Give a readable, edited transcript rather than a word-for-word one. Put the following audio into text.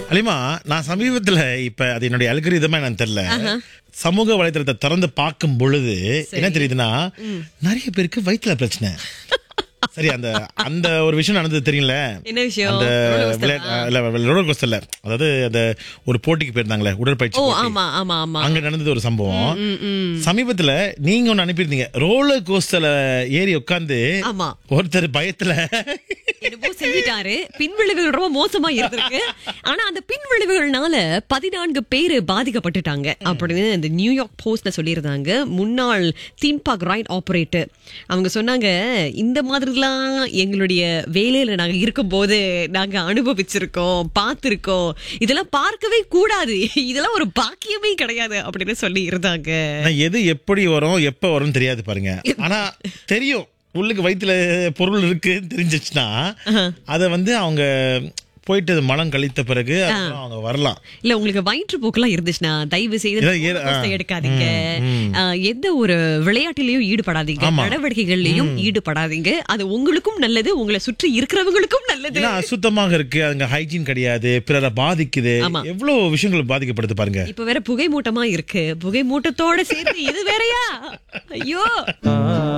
அலிமா, நான் சமீபத்துல இப்ப அது என்னுடைய அல்கரிதமா என்னன்னு தெரியல, சமூக வலைதளத்தை திறந்து பார்க்கும் பொழுது என்ன தெரியுதுன்னா, நிறைய பேருக்கு வயிற்றுல பிரச்சனை. சரி, அந்த அந்த ஒரு விஷயம் நடந்தது தெரியும்ல. என்ன விஷயம்? அந்த ரோலர் கோஸ்டர்ல, அதாவது அந்த ஒரு போட்டிக்கு போயிருந்தாங்களே, உடற்பயிற்சி போட்டி. ஆமா ஆமா ஆமா. அங்க நடந்தது ஒரு சம்பவம். சமீபத்துல நீங்க ஒண்ணு அனுப்பியிருந்தீங்க. ரோலர் கோஸ்டர்ல ஏறி உட்கார்ந்து ஆமா, ஒருத்தர் பயத்துல என்னமோ செஞ்சிட்டாரு. பின்விளைவுகள் ரொம்ப மோசமா இருந்திருக்கு. ஆனா அந்த பின்விளைவுகள்னால 14 பேரு பாதிக்கப்பட்டுட்டாங்க அப்படின்னு இந்த நியூயார்க் போஸ்ட்ல சொல்லியிருந்தாங்க. முன்னாள் தீம் பார்க் ரைட் ஆபரேட்டர் அவங்க சொன்னாங்க, இந்த மாதிரிலாம் எங்களுடைய வேலையில நாங்க இருக்கும்போது நாங்க அனுபவிச்சிருக்கோம், பார்த்திருக்கோம். இதெல்லாம் பார்க்கவே கூடாது, இதெல்லாம் ஒரு பாக்கியமே கிடையாது அப்படின்னு சொல்லி இருந்தாங்க. எது எப்படி வரும் எப்ப வரும் தெரியாது பாருங்க. ஆனா தெரியும், உள்ளுக்கு வயிற்றுல பொருள் இருக்கு தெரிஞ்சிச்சுன்னா அத அவங்க போயிட்டு மனம் கழித்த பிறகு அவங்க வரலாம். இல்ல, உங்களுக்கு வயிற்றுப்போக்கெல்லாம் இருந்துச்சுன்னா தயவு செய்து எடுக்காதீங்க. எந்த ஒரு விளையாட்டிலையும் ஈடுபடாதீங்க, நடவடிக்கைகள்லயும் ஈடுபடாதீங்க. அது உங்களுக்கும் நல்லது, உங்களை சுற்றி இருக்கிறவங்களுக்கும் நல்லது. அசுத்தமாக இருக்கு, அங்க ஹைஜீன் கிடையாது, பிறரை பாதிக்குது, எவ்வளவு விஷயங்கள் பாதிக்கப்படுது பாருங்க. இப்ப வேற புகை மூட்டமா இருக்கு, புகை மூட்டத்தோட சேர்த்து இது வேறயா? ஐயோ.